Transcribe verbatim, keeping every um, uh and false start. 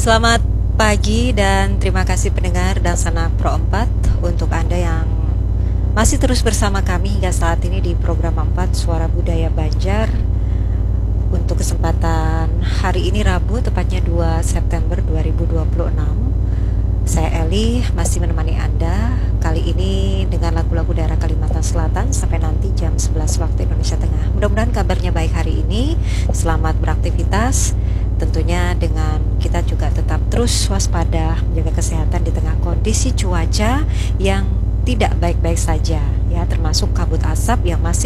Selamat pagi dan terima kasih pendengar dan sanak Pro empat untuk Anda yang masih terus bersama kami hingga saat ini di program empat Suara Budaya Banjar. Untuk kesempatan hari ini Rabu, tepatnya dua September dua ribu dua puluh enam, saya Eli masih menemani Anda kali ini dengan lagu-lagu daerah Kalimantan Selatan sampai nanti jam sebelas waktu Indonesia Tengah. Mudah-mudahan kabarnya baik hari ini. Selamat beraktivitas. Tentunya dengan kita juga tetap terus waspada, menjaga kesehatan di tengah kondisi cuaca yang tidak baik-baik saja, ya, termasuk kabut asap yang masih